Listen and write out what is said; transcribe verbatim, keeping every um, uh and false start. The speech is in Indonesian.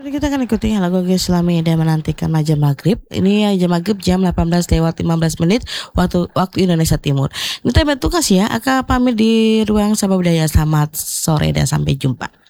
Kita akan ikuti lagu Islami dan menantikan azan maghrib. Ini azan maghrib jam delapan belas lewat lima belas menit waktu waktu Indonesia Timur. Kita bantu kasih ya, Aka pamit di ruang Sabah Budaya. Selamat sore dan sampai jumpa.